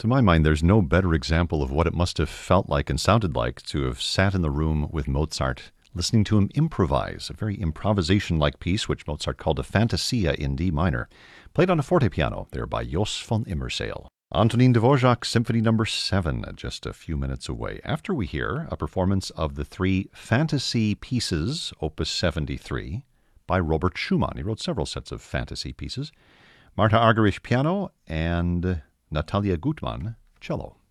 To my mind, there's no better example of what it must have felt like and sounded like to have sat in the room with Mozart, listening to him improvise, a very improvisation-like piece which Mozart called a Fantasia in D minor, played on a forte piano there by Jos von Immerseel. Antonin Dvorak, Symphony No. 7, just a few minutes away, after we hear a performance of the three fantasy pieces, Opus 73, by Robert Schumann. He wrote several sets of fantasy pieces. Marta Argerich, piano, and Natalia Gutmann, cello.